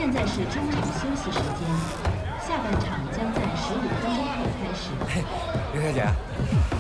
现在是中场休息时间，下半场将在15分钟后开始。 嘿，刘小姐，